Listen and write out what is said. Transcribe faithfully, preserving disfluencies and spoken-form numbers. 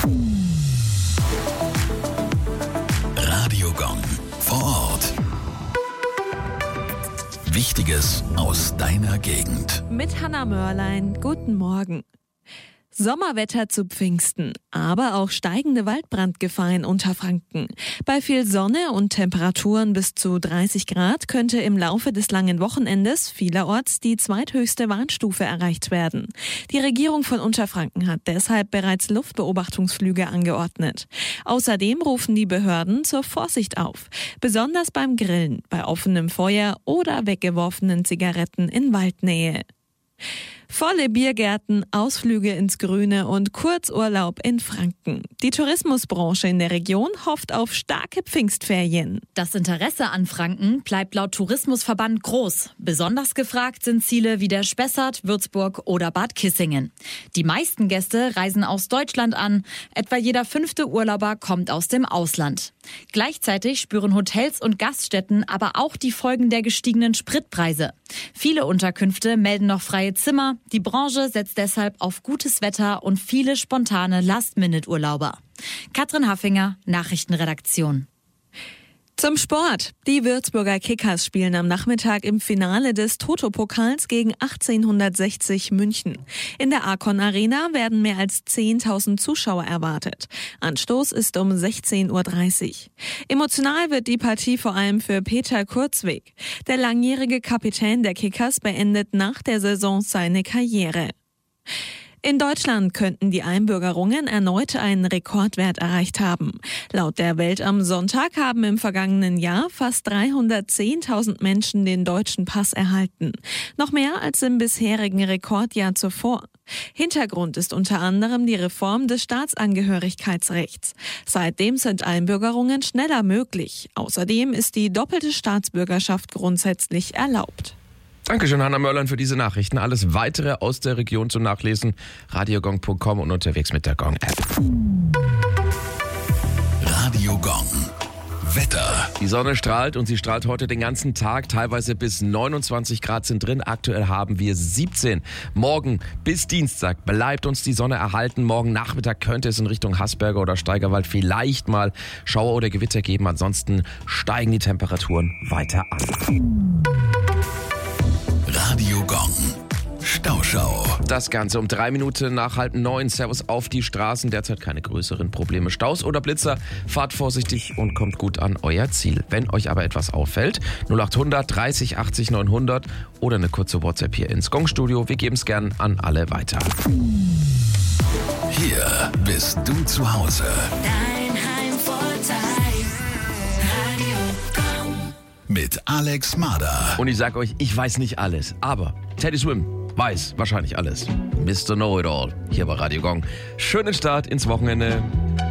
Radio Gong vor Ort. Wichtiges aus deiner Gegend. Mit Hanna Mörlein, guten Morgen. Sommerwetter zu Pfingsten, aber auch steigende Waldbrandgefahr in Unterfranken. Bei viel Sonne und Temperaturen bis zu dreißig Grad könnte im Laufe des langen Wochenendes vielerorts die zweithöchste Warnstufe erreicht werden. Die Regierung von Unterfranken hat deshalb bereits Luftbeobachtungsflüge angeordnet. Außerdem rufen die Behörden zur Vorsicht auf, besonders beim Grillen, bei offenem Feuer oder weggeworfenen Zigaretten in Waldnähe. Volle Biergärten, Ausflüge ins Grüne und Kurzurlaub in Franken. Die Tourismusbranche in der Region hofft auf starke Pfingstferien. Das Interesse an Franken bleibt laut Tourismusverband groß. Besonders gefragt sind Ziele wie der Spessart, Würzburg oder Bad Kissingen. Die meisten Gäste reisen aus Deutschland an. Etwa jeder fünfte Urlauber kommt aus dem Ausland. Gleichzeitig spüren Hotels und Gaststätten aber auch die Folgen der gestiegenen Spritpreise. Viele Unterkünfte melden noch freie Zimmer. Die Branche setzt deshalb auf gutes Wetter und viele spontane Last-Minute-Urlauber. Katrin Haffinger, Nachrichtenredaktion. Zum Sport. Die Würzburger Kickers spielen am Nachmittag im Finale des Toto-Pokals gegen achtzehnhundertsechzig München. In der Arcon Arena werden mehr als zehntausend Zuschauer erwartet. Anstoß ist um sechzehn Uhr dreißig. Emotional wird die Partie vor allem für Peter Kurzweg. Der langjährige Kapitän der Kickers beendet nach der Saison seine Karriere. In Deutschland könnten die Einbürgerungen erneut einen Rekordwert erreicht haben. Laut der Welt am Sonntag haben im vergangenen Jahr fast dreihundertzehntausend Menschen den deutschen Pass erhalten. Noch mehr als im bisherigen Rekordjahr zuvor. Hintergrund ist unter anderem die Reform des Staatsangehörigkeitsrechts. Seitdem sind Einbürgerungen schneller möglich. Außerdem ist die doppelte Staatsbürgerschaft grundsätzlich erlaubt. Dankeschön, Hanna Mörlein, für diese Nachrichten. Alles Weitere aus der Region zum Nachlesen, radiogong punkt com und unterwegs mit der Gong-App. Radio Gong. Wetter. Die Sonne strahlt und sie strahlt heute den ganzen Tag. Teilweise bis neunundzwanzig Grad sind drin. Aktuell haben wir siebzehn. Morgen bis Dienstag bleibt uns die Sonne erhalten. Morgen Nachmittag könnte es in Richtung Hasberger oder Steigerwald vielleicht mal Schauer oder Gewitter geben. Ansonsten steigen die Temperaturen weiter an. Radio Gong. Stauschau. Das Ganze um drei Minuten nach halb neun. Servus auf die Straßen. Derzeit keine größeren Probleme. Staus oder Blitzer. Fahrt vorsichtig und kommt gut an euer Ziel. Wenn euch aber etwas auffällt, null achthundert dreißig achtzig neunhundert oder eine kurze WhatsApp hier ins Gong-Studio. Wir geben es gern an alle weiter. Hier bist du zu Hause. Dein Heimvorteil. Radio Gong. Mit Alex Marder. Und ich sag euch, ich weiß nicht alles, aber Teddy Swim weiß wahrscheinlich alles. Mister Know-It-All hier bei Radio Gong. Schönen Start ins Wochenende.